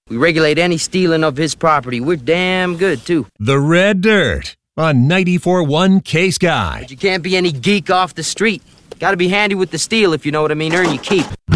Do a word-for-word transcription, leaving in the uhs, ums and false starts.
We regulate any stealing of his property. We're damn good, too. The Red Dirt on ninety-four point one Case Guy. But you can't be any geek off the street. Gotta be handy with the steel, if you know what I mean. Earn your keep.